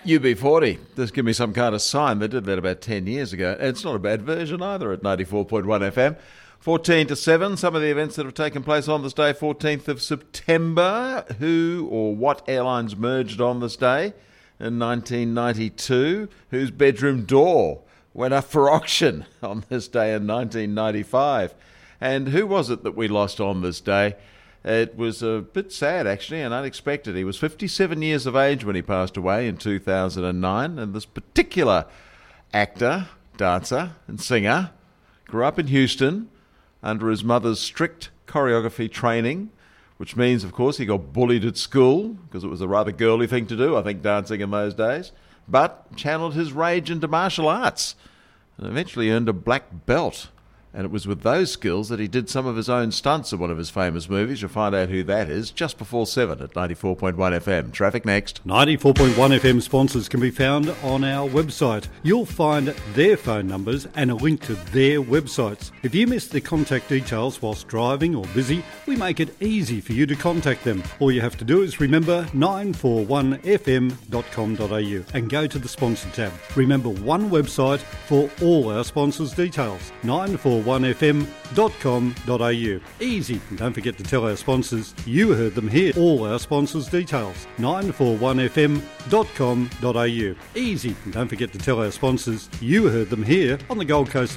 UB40. Just give me some kind of sign. They did that about 10 years ago. And it's not a bad version either at 94.1 FM. 14 to 7, some of the events that have taken place on this day, 14th of September. Who or what airlines merged on this day in 1992? Whose bedroom door went up for auction on this day in 1995? And who was it that we lost on this day? It was a bit sad, actually, and unexpected. He was 57 years of age when he passed away in 2009, and this particular actor, dancer, and singer grew up in Houston under his mother's strict choreography training, which means, of course, he got bullied at school because it was a rather girly thing to do, I think, dancing in those days, but channeled his rage into martial arts and eventually earned a black belt. And it was with those skills that he did some of his own stunts in one of his famous movies. You'll find out who that is just before 7 at 94.1 FM. Traffic next. 94.1 FM sponsors can be found on our website. You'll find their phone numbers and a link to their websites. If you miss the contact details whilst driving or busy, we make it easy for you to contact them. All you have to do is remember 941fm.com.au and go to the sponsor tab. Remember one website for all our sponsors' details. 941fm.com.au. Easy. And don't forget to tell our sponsors you heard them here. All our sponsors' details. 941fm.com.au. Easy. And don't forget to tell our sponsors you heard them here on the Gold Coast